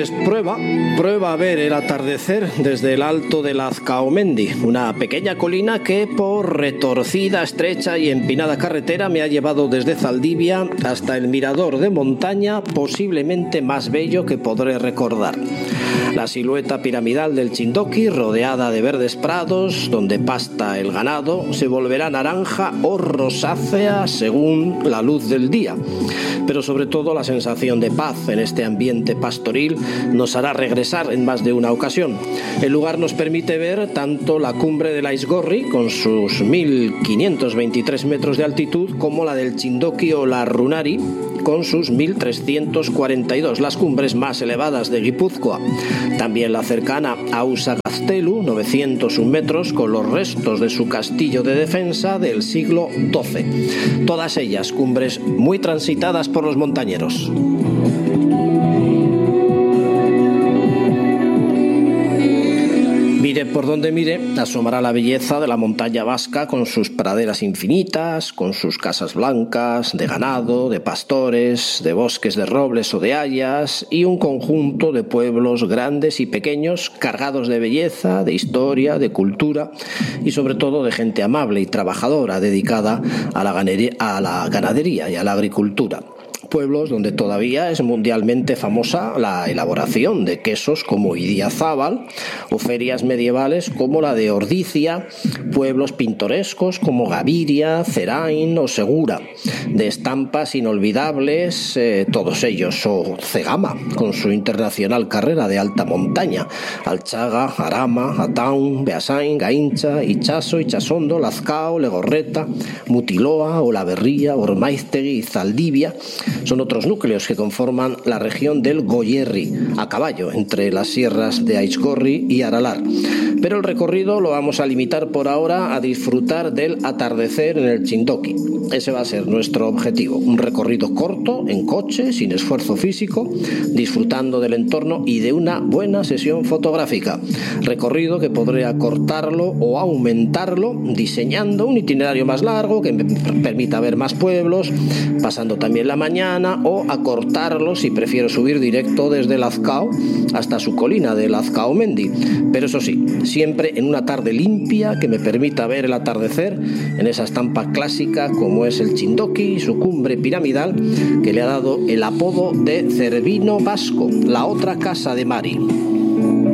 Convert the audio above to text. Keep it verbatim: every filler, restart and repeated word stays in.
Pues prueba, prueba a ver el atardecer desde el alto de Lazcaomendi, una pequeña colina que por retorcida, estrecha y empinada carretera me ha llevado desde Zaldivia hasta el mirador de montaña posiblemente más bello que podré recordar. La silueta piramidal del Chindoki, rodeada de verdes prados donde pasta el ganado, se volverá naranja o rosácea según la luz del día. Pero sobre todo la sensación de paz en este ambiente pastoril nos hará regresar en más de una ocasión. El lugar nos permite ver tanto la cumbre del Aizgorri con sus mil quinientos veintitrés metros de altitud como la del Chindoki o la Runari con sus mil trescientos cuarenta y dos, las cumbres más elevadas de Guipúzcoa. También la cercana Ausa Gaztelu, novecientos un metros, con los restos de su castillo de defensa del siglo doce. Todas ellas cumbres muy transitadas por los montañeros. Mire por donde mire, asomará la belleza de la montaña vasca con sus praderas infinitas, con sus casas blancas, de ganado, de pastores, de bosques de robles o de hayas y un conjunto de pueblos grandes y pequeños cargados de belleza, de historia, de cultura y sobre todo de gente amable y trabajadora dedicada a la ganadería, a la ganadería y a la agricultura. Pueblos donde todavía es mundialmente famosa la elaboración de quesos como Idiazábal o ferias medievales como la de Ordicia, pueblos pintorescos como Gaviria, Cerain o Segura, de estampas inolvidables eh, todos ellos, o Cegama con su internacional carrera de alta montaña, Alchaga, Arama, Ataun, Beasain, Gaincha, Itxaso, Itxasondo, Lazcao, Legorreta, Mutiloa, Olaverría, Ormaiztegui y Zaldivia son otros núcleos que conforman la región del Goierri, a caballo entre las sierras de Aizgorri y Aralar. Pero el recorrido lo vamos a limitar por ahora a disfrutar del atardecer en el Chindoki. Ese va a ser nuestro objetivo, un recorrido corto, en coche, sin esfuerzo físico, disfrutando del entorno y de una buena sesión fotográfica. Recorrido que podré acortarlo o aumentarlo diseñando un itinerario más largo que me permita ver más pueblos, pasando también la mañana, o acortarlo si prefiero subir directo desde Lazcao hasta su colina de Lazcaomendi. Pero eso sí, siempre en una tarde limpia que me permita ver el atardecer en esa estampa clásica como es el Chindoki y su cumbre piramidal que le ha dado el apodo de Cervino Vasco, la otra casa de Mari.